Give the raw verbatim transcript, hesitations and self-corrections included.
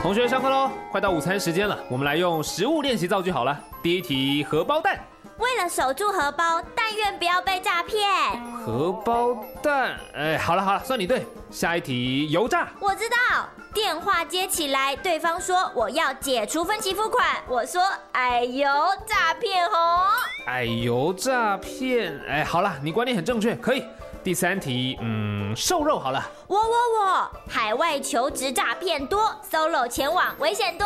同学上课喽，快到午餐时间了，我们来用食物练习造句好了。第一题，荷包蛋。 为了守住荷包，但愿不要被诈骗。 荷包蛋，哎，好了好了，算你对。下一题，油炸。 我知道，电话接起来，对方说我要解除分期付款，我说哎呦，诈骗哦。 哎呦，诈骗，哎，好了，你观点很正确，可以。第三题，嗯，瘦肉好了。 我我我，海外求职诈骗多 ，solo 前往危险多。